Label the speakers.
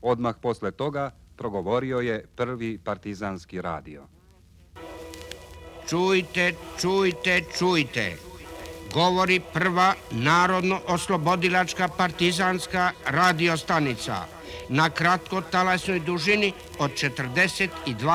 Speaker 1: Odmah posle toga progovorio je prvi partizanski radio.
Speaker 2: Čujte, čujte, čujte. Govori prva narodno-oslobodilačka partizanska radiostanica na kratkotalasnoj dužini od 42